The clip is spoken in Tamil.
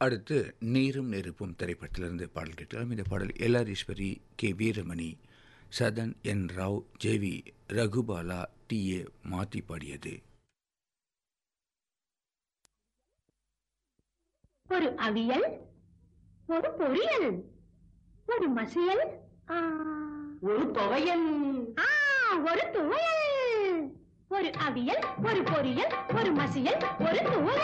அடுத்து நீரும் நெருப்பும் திரைப்படத்திலிருந்து பாடல் கேட்கலாம். இந்த பாடல் எல்ஆர் ஈஸ்வரி, கே வீரமணி, சதன் என் ராவ், ஜேவி ரகுபாலா, டி.ஏ. மாத்தி பாடியது. ஒரு அவியல், ஒரு பொரியல், ஒரு மசியல், ஒரு துவையல், ஒரு துவையல், ஒரு அவியல், ஒரு பொரியல், ஒரு மசியல், ஒரு துவையல்.